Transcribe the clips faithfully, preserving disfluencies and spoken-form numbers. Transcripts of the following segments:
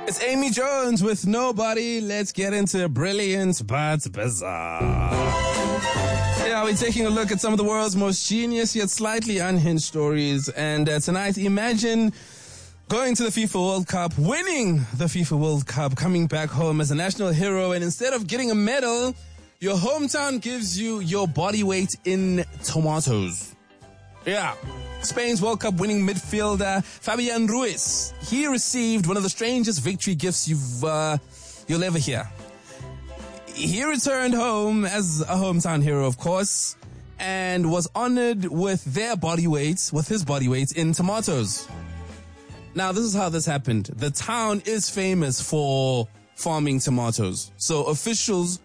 It's Amy Jones with Nobody. Let's get into brilliant but bizarre. Yeah, we're taking a look at some of the world's most genius yet slightly unhinged stories. And uh, tonight, imagine going to the FIFA World Cup, winning the FIFA World Cup, coming back home as a national hero, and instead of getting a medal, your hometown gives you your body weight in tomatoes. Yeah. Spain's World Cup winning midfielder Fabian Ruiz, he received one of the strangest victory gifts you've uh, you'll ever hear. He returned home as a hometown hero, of course, and was honored with their body weights, with his body weight in tomatoes. Now, this is how this happened. The town is famous for farming tomatoes, so officials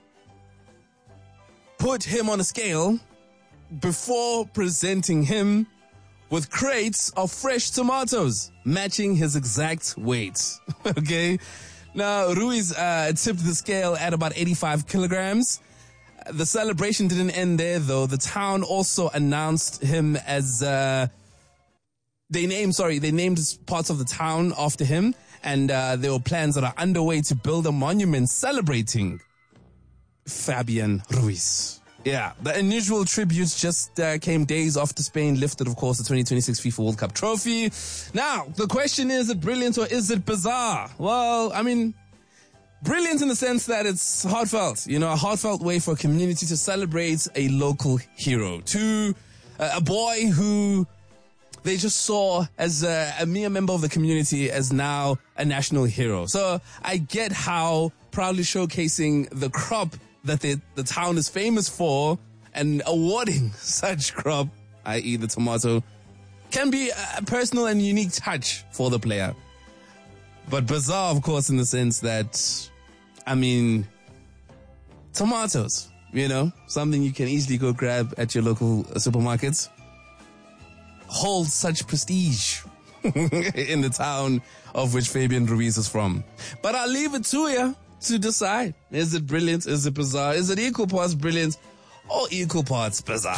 put him on a scale before presenting him with crates of fresh tomatoes, matching his exact weight. Okay? Now, Ruiz uh, tipped the scale at about eighty-five kilograms. The celebration didn't end there, though. The town also announced him as... Uh, they named, sorry, they named parts of the town after him, and uh, there were plans that are underway to build a monument celebrating Fabian Ruiz. Yeah, the unusual tributes just uh, came days after Spain lifted, of course, the twenty twenty-six FIFA World Cup trophy. Now, the question is, is it brilliant or is it bizarre? Well, I mean, brilliant in the sense that it's heartfelt, you know, a heartfelt way for a community to celebrate a local hero, to uh, a boy who they just saw as a, a mere member of the community as now a national hero. So I get how proudly showcasing the crop that the, the town is famous for and awarding such crop, that is the tomato, can be a personal and unique touch for the player. But bizarre, of course, in the sense that, I mean, tomatoes, you know, something you can easily go grab at your local supermarkets, hold such prestige in the town of which Fabian Ruiz is from. But I'll leave it to you to decide. Is it brilliant? Is it bizarre? Is it equal parts brilliant or equal parts bizarre?